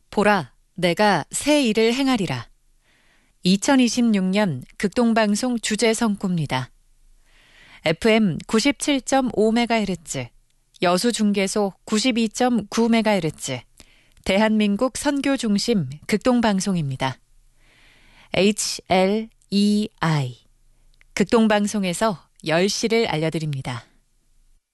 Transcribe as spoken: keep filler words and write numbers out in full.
보라, 내가 새 일을 행하리라. 이천이십육 년 극동방송 주제 성구입니다. 에프엠 구십칠 점 오 메가헤르츠, 여수중계소 구십이 점 구 메가헤르츠, 대한민국 선교 중심 극동방송입니다. 에이치 엘 이 아이, 극동방송에서 열 시를 알려드립니다.